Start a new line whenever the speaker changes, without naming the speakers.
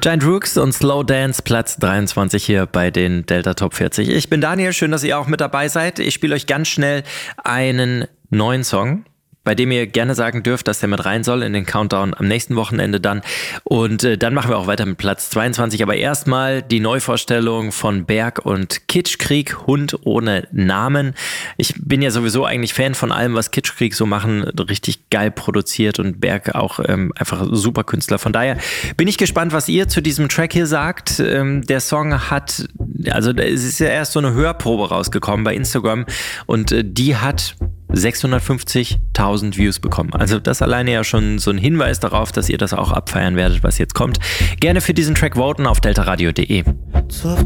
Giant Rooks und Slow Dance, Platz 23 hier bei den Delta Top 40. Ich bin Daniel, schön, dass ihr auch mit dabei seid. Ich spiele euch ganz schnell einen neuen Song, bei dem ihr gerne sagen dürft, dass der mit rein soll in den Countdown am nächsten Wochenende dann. Und dann machen wir auch weiter mit Platz 22. Aber erstmal die Neuvorstellung von Berg und Kitschkrieg, Hund ohne Namen. Ich bin ja sowieso eigentlich Fan von allem, was Kitschkrieg so machen. Richtig geil produziert und Berg auch einfach super Künstler. Von daher bin ich gespannt, was ihr zu diesem Track hier sagt. Der Song hat, also es ist ja erst so eine Hörprobe rausgekommen bei Instagram und die hat 650.000 Views bekommen. Also das alleine ja schon so ein Hinweis darauf, dass ihr das auch abfeiern werdet, was jetzt kommt. Gerne für diesen Track voten auf deltaradio.de.
Zu oft